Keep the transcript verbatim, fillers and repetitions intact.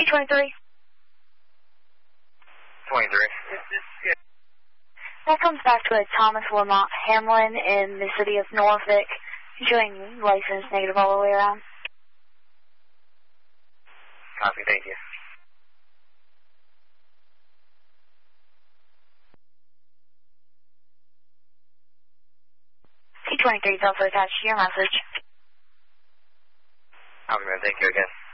twenty-three. twenty-three. That comes back to a Thomas Lamont Hamlin in the city of Norfolk, showing license negative all the way around. Copy, thank you. T twenty-three is also attached to your message. Copy, man, thank you again.